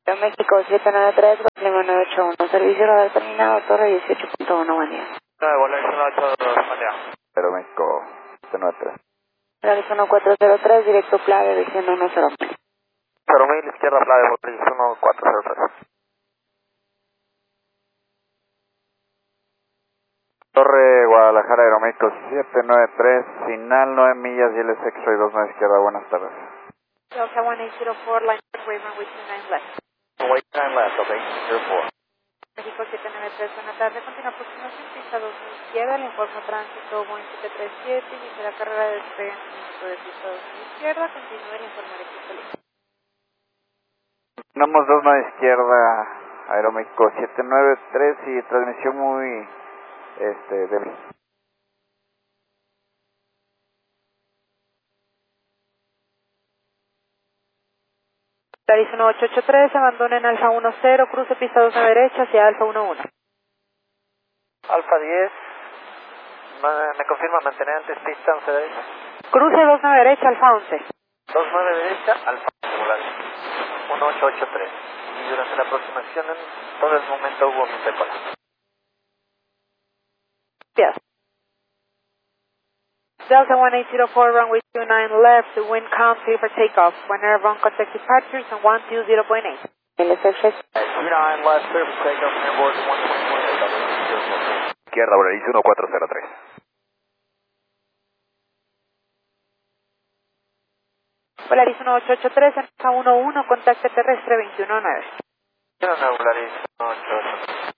México 793, Lima 981, servicio radar terminado, torre 18.1, buen día. Volaris 182, buen día. Aeroméxico 793. Volaris 1403, directo Playa, visión 109. 0.000, izquierda Playa, Volaris 1403. Torre Guadalajara, Aeroméxico 793, final 9 millas, y el sexo y 29 izquierda, buenas tardes. Delta 1804, line Wayman with 29 left. Wait 9 left, okay, 04. México 793, buenas tardes, continúa aproximación, pista 2 izquierda, le informo tránsito Boeing 737, inicia la carrera de despegue en minuto de pista 2 izquierda, continúe el informe de pista listo. Tenemos 29 izquierda, Aeroméxico 793 y transmisión muy débil. Volaris 1883, abandonen Alfa 10, cruce pista 2 a la derecha hacia Alfa 11. Alfa 10, me confirma mantener antes pista 11 derecha. Cruce 2 a la derecha, Alfa 11. 29 derecha, Alfa 11, Volaris 1883. Y durante la aproximación en todo el momento hubo mi cola. Yes. Delta 1804, runway 29 left, the wind calm, clear for takeoff. When airborne, contact departures on 120.8. LSF 29 left, clear for takeoff, airborne 120.8. Izquierda, Volaris 1403. Volaris 1883, Alfa 11, contacto terrestre 219. Volaris 1883.